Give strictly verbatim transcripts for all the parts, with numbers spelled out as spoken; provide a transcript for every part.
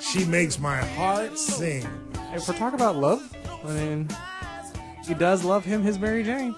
She makes my heart sing. If we're talking about love, I mean, he does love him, his Mary Jane.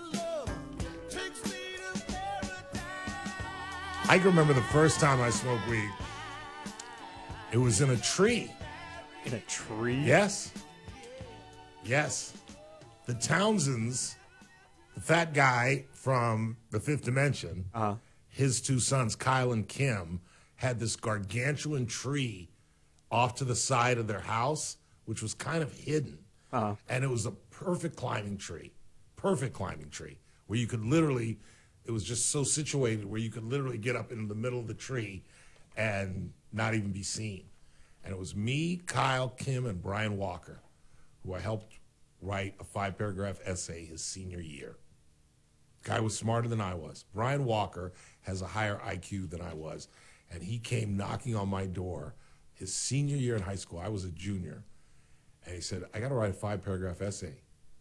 I can remember the first time I smoked weed. It was in a tree. In a tree? Yes. Yes. The Townsends, the fat guy from The Fifth Dimension, uh-huh. his two sons, Kyle and Kim, had this gargantuan tree off to the side of their house, which was kind of hidden. Uh-huh. And it was a perfect climbing tree. Perfect climbing tree. Where you could literally, it was just so situated where you could literally get up into the middle of the tree and not even be seen. And it was me, Kyle, Kim, and Brian Walker, who I helped write a five-paragraph essay his senior year. Guy was smarter than I was. Brian Walker has a higher I Q than I was, and he came knocking on my door his senior year in high school. I was a junior, and he said, I got to write a five-paragraph essay.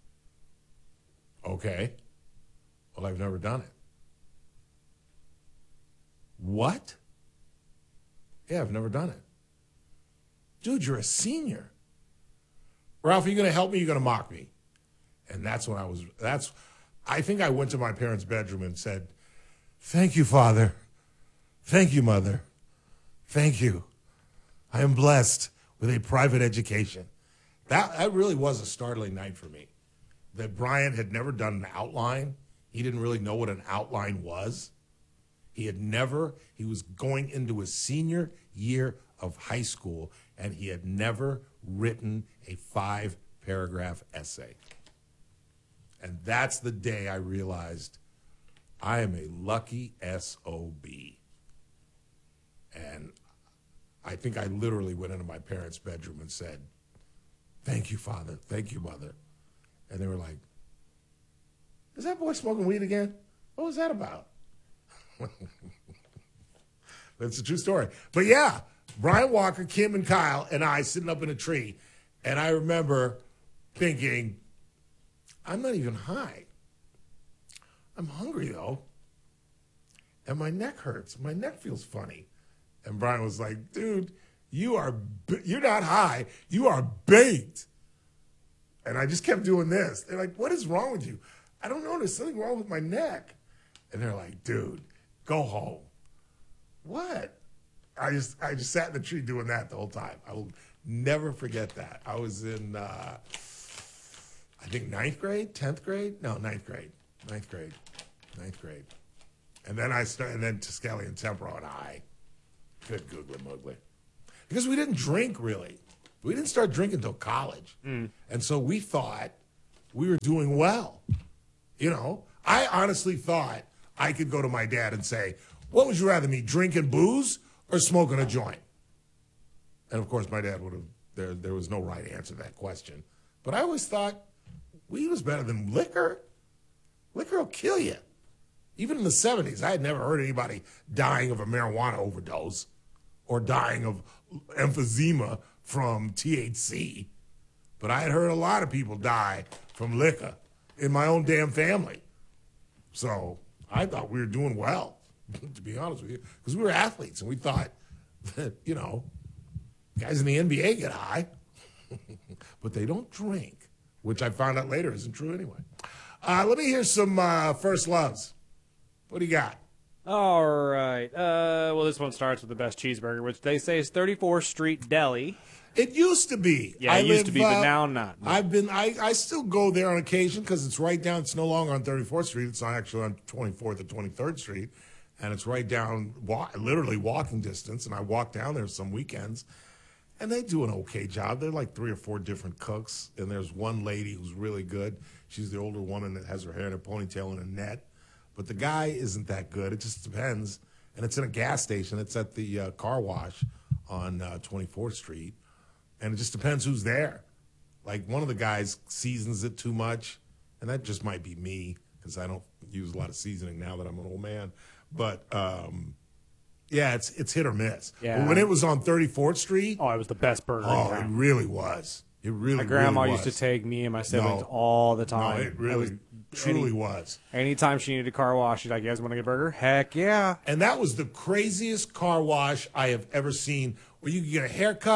Okay. Well, I've never done it. What? Yeah, I've never done it. Dude, you're a senior. Ralph, are you going to help me? You're going to mock me. And that's when I was, that's, I think I went to my parents' bedroom and said, thank you, Father. Thank you, Mother. Thank you. I am blessed with a private education. That, that really was a startling night for me. That Brian had never done an outline. He didn't really know what an outline was. He had never, he was going into his senior year of high school, and he had never written a five-paragraph essay. And that's the day I realized I am a lucky S O B. And I think I literally went into my parents' bedroom and said, thank you, Father. Thank you, Mother. And they were like, is that boy smoking weed again? What was that about? That's a true story. But yeah, Brian Walker, Kim and Kyle and I sitting up in a tree. And I remember thinking, I'm not even high. I'm hungry though. And my neck hurts. My neck feels funny. And Brian was like, dude, you are, you're not high. You are baked. And I just kept doing this. They're like, what is wrong with you? I don't know. There's something wrong with my neck. And they're like, dude, go home. What? I just I just sat in the tree doing that the whole time. I will never forget that. I was in, uh, I think, ninth grade, tenth grade? No, ninth grade. Ninth grade. Ninth grade. And then I started, and then Tiskelly and Tempero and I, good googly moogly. Because we didn't drink, really. We didn't start drinking until college. Mm. And so we thought we were doing well. You know, I honestly thought I could go to my dad and say, what would you rather, me drinking booze or smoking a joint? And of course, my dad would have, there, there was no right answer to that question. But I always thought weed was better than liquor. Liquor will kill you. Even in the seventies, I had never heard anybody dying of a marijuana overdose or dying of emphysema from T H C. But I had heard a lot of people die from liquor in my own damn family. So I thought we were doing well, to be honest with you, because we were athletes, and we thought that, you know, guys in the N B A get high, but they don't drink, which I found out later isn't true anyway. Uh, let me hear some uh, first loves. What do you got? All right. Uh, well, this one starts with the best cheeseburger, which they say is thirty-fourth Street Deli. It used to be. Yeah, I it used live, to be, but uh, now not. No. I've been. I, I still go there on occasion because it's right down. It's no longer on thirty-fourth Street. It's on, actually on twenty-fourth and twenty-third Street, and it's right down, walk, literally walking distance. And I walk down there some weekends, and they do an okay job. They're like three or four different cooks, and there's one lady who's really good. She's the older woman that has her hair in a ponytail and a net. But the guy isn't that good. It just depends. And it's in a gas station. It's at the uh, car wash on uh, twenty-fourth Street. And it just depends who's there. Like, one of the guys seasons it too much. And that just might be me, because I don't use a lot of seasoning now that I'm an old man. But, um, yeah, it's it's hit or miss. Yeah. But when it was on thirty-fourth Street, Oh, it was the best burger. in oh, it town. really was. It really, My grandma really used was. to take me and my siblings No. all the No, time. it really, was- truly any- was. Anytime she needed a car wash, she's like, you guys want to get a burger? Heck yeah. And that was the craziest car wash I have ever seen, where you could get a haircut,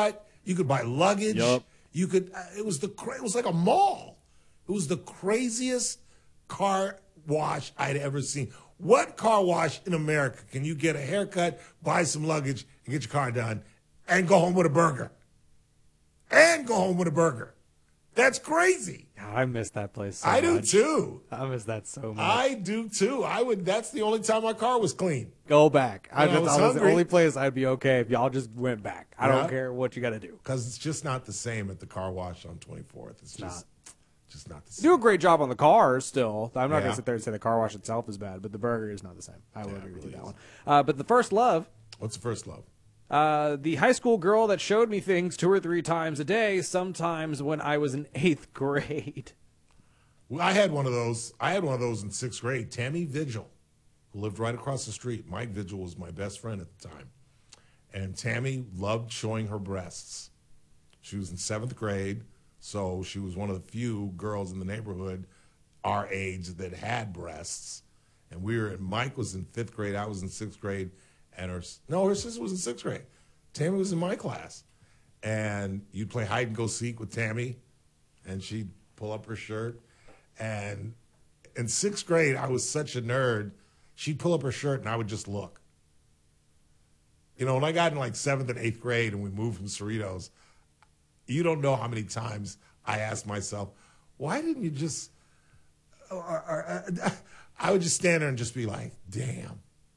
You could buy luggage. Yup. You could. Uh, it was the. Cra- it was like a mall. It was the craziest car wash I'd ever seen. What car wash in America can you get a haircut, buy some luggage, and get your car done, and go home with a burger? And go home with a burger. That's crazy. I miss that place so I do much. too. I miss that so much. I do too. I would. That's the only time my car was clean. Go back. I, When I just, was I was the hungry. only place I'd be okay if y'all just went back. I Yeah. don't care what you got to do. Because it's just not the same at the car wash on twenty-fourth. It's just, just not the Do same. a great job on the cars still. I'm not Yeah. going to sit there and say the car wash itself is bad, but the burger is not the same. I will Yeah, agree it with you really that one. is. Uh, but the first love, What's the first love? uh, the high school girl that showed me things two or three times a day, sometimes when I was in eighth grade. Well, I had one of those. I had one of those in sixth grade. Tammy Vigil, who lived right across the street. Mike Vigil was my best friend at the time. And Tammy loved showing her breasts. She was in seventh grade, so she was one of the few girls in the neighborhood our age that had breasts. And we were, Mike was in fifth grade, I was in sixth grade, and her, no, her sister was in sixth grade. Tammy was in my class. And you'd play hide and go seek with Tammy, and she'd pull up her shirt. And in sixth grade, I was such a nerd. She'd pull up her shirt, and I would just look. You know, when I got in like seventh and eighth grade and we moved from Cerritos, you don't know how many times I asked myself, why didn't you just, or, or, uh, I would just stand there and just be like, damn.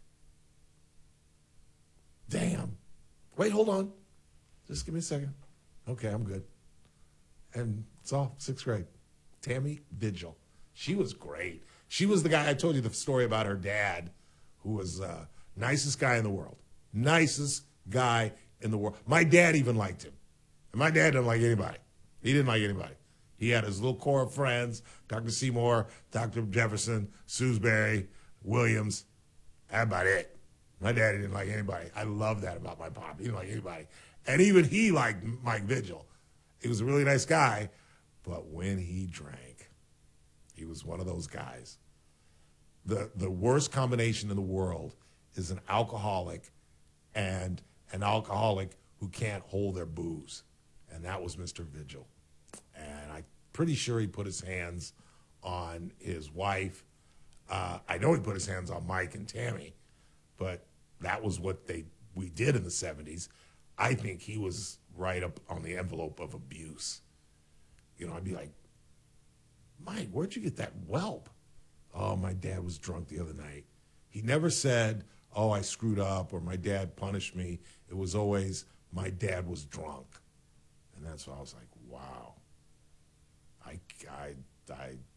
Damn. Wait, hold on. Just give me a second. Okay, I'm good. And it's all sixth grade. Tammy Vigil. She was great. She was the guy, I told you the story about her dad, who was uh, nicest guy in the world. Nicest guy in the world. My dad even liked him. And my dad didn't like anybody. He didn't like anybody. He had his little core of friends, Doctor Seymour, Doctor Jefferson, Sewsbury, Williams. That's about it. My daddy didn't like anybody. I love that about my pop. He didn't like anybody. And even he liked Mike Vigil. He was a really nice guy, but when he drank, he was one of those guys. The the worst combination in the world is an alcoholic and an alcoholic who can't hold their booze. And that was Mister Vigil. And I'm pretty sure he put his hands on his wife. Uh, I know he put his hands on Mike and Tammy, but that was what they we did in the seventies. I think he was right up on the envelope of abuse. You know, I'd be like, Mike, where'd you get that whelp? Oh, my dad was drunk the other night. He never said, oh, I screwed up or my dad punished me. It was always, my dad was drunk. And that's why I was like, wow. I, I, I